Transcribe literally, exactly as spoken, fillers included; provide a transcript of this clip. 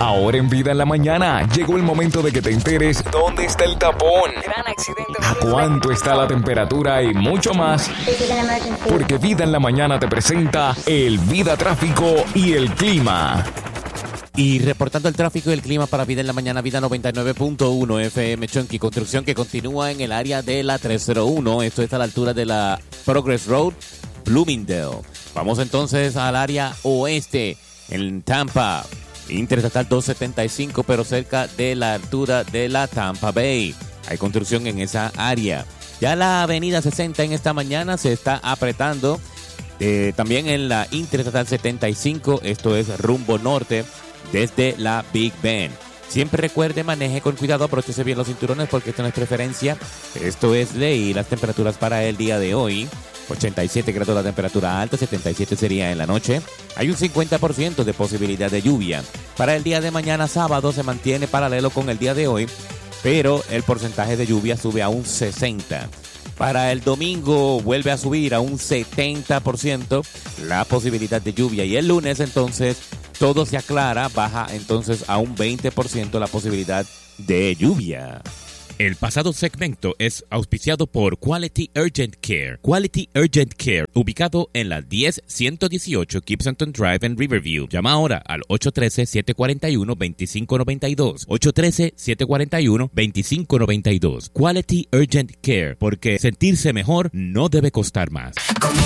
Ahora en Vida en la Mañana, llegó el momento de que te enteres dónde está el tapón, Gran accidente. a cuánto está la temperatura y mucho más. Porque Vida en la Mañana te presenta el Vida Tráfico y el Clima. Y reportando el tráfico y el clima para Vida en la Mañana, Vida noventa y nueve punto uno F M Chunky. Construcción que continúa en el área de la trescientos uno. Esto está a la altura de la Progress Road, Bloomingdale. Vamos entonces al área oeste, en Tampa. Interestatal doscientos setenta y cinco, pero cerca de la altura de la Tampa Bay. Hay construcción en esa área. Ya la avenida sesenta en esta mañana se está apretando. Eh, también en la Interestatal setenta y cinco, esto es rumbo norte, desde la Big Bend. Siempre recuerde, maneje con cuidado, abróchese bien los cinturones porque esto no es preferencia, esto es ley. Las temperaturas para el día de hoy: ochenta y siete grados la temperatura alta, setenta y siete sería en la noche. Hay un cincuenta por ciento de posibilidad de lluvia. Para el día de mañana sábado se mantiene paralelo con el día de hoy, pero el porcentaje de lluvia sube a un sesenta por ciento. Para el domingo vuelve a subir a un setenta por ciento la posibilidad de lluvia. Y el lunes entonces todo se aclara, baja entonces a un veinte por ciento la posibilidad de lluvia. El pasado segmento es auspiciado por Quality Urgent Care. Quality Urgent Care, ubicado en la diez ciento dieciocho Gibsonton Drive en Riverview. Llama ahora al ocho uno tres, siete cuatro uno, dos cinco nueve dos. ocho uno tres, siete cuatro uno, dos cinco nueve dos. Quality Urgent Care, porque sentirse mejor no debe costar más.